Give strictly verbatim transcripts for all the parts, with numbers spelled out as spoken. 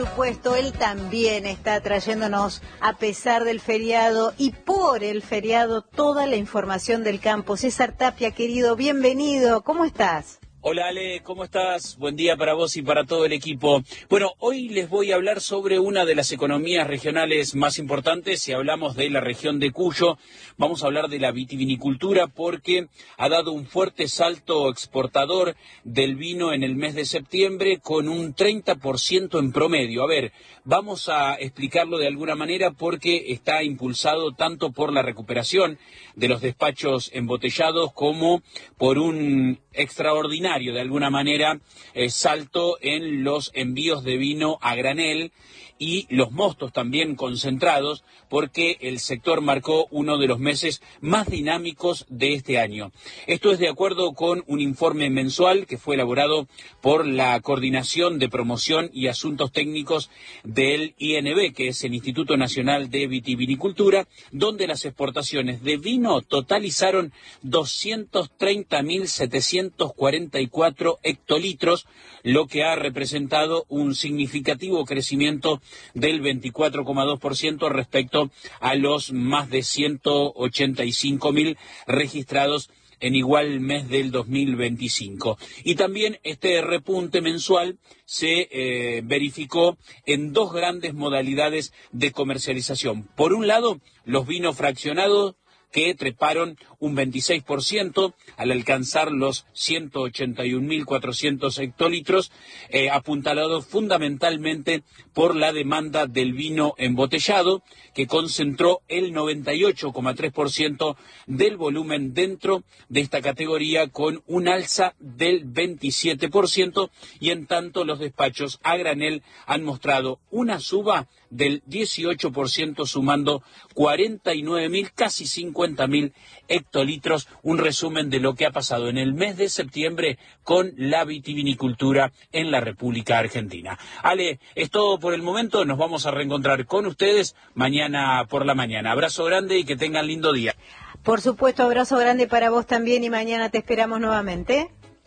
Por supuesto, él también está trayéndonos, a pesar del feriado y por el feriado, toda la información del campo. César Tapia, querido, bienvenido, ¿cómo estás? Hola Ale, ¿cómo estás? Buen día para vos y para todo el equipo. Bueno, hoy les voy a hablar sobre una de las economías regionales más importantes. Si hablamos de la región de Cuyo, vamos a hablar de la vitivinicultura porque ha dado un fuerte salto exportador del vino en el mes de septiembre con un treinta por ciento en promedio. A ver, vamos a explicarlo de alguna manera porque está impulsado tanto por la recuperación de los despachos embotellados como por un extraordinario, de alguna manera, eh, salto en los envíos de vino a granel y los mostos también concentrados, porque el sector marcó uno de los meses más dinámicos de este año. Esto es de acuerdo con un informe mensual que fue elaborado por la Coordinación de Promoción y Asuntos Técnicos del I N B, que es el Instituto Nacional de Vitivinicultura, donde las exportaciones de vino totalizaron doscientos treinta mil setecientos cuarenta y cuatro hectolitros, lo que ha representado un significativo crecimiento del veinticuatro coma dos por ciento respecto a los más de ciento ochenta y cinco mil registrados en igual mes del dos mil veinticinco. Y también este repunte mensual se eh, verificó en dos grandes modalidades de comercialización. Por un lado, los vinos fraccionados, que treparon un veintiséis por ciento al alcanzar los ciento ochenta y un mil cuatrocientos hectolitros, eh, apuntalados fundamentalmente por la demanda del vino embotellado, que concentró el noventa y ocho coma tres por ciento del volumen dentro de esta categoría, con un alza del veintisiete por ciento, y en tanto los despachos a granel han mostrado una suba del dieciocho por ciento, sumando cuarenta y nueve mil, casi cincuenta mil hectolitros. Un resumen de lo que ha pasado en el mes de septiembre con la vitivinicultura en la República Argentina. Ale, es todo por el momento. Nos vamos a reencontrar con ustedes mañana por la mañana. Abrazo grande y que tengan lindo día. Por supuesto, abrazo grande para vos también y mañana te esperamos nuevamente.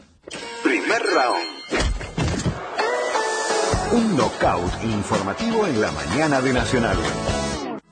Primer round. Un knockout informativo en la mañana de Nacional.